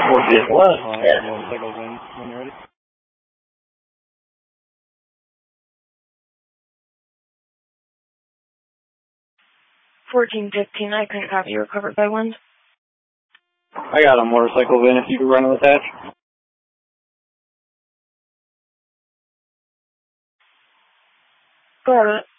It was. Alright, motorcycle when you're ready. 1415, I couldn't copy. You were covered by wind. I got a motorcycle VIN if you can run it with that. Go ahead with it.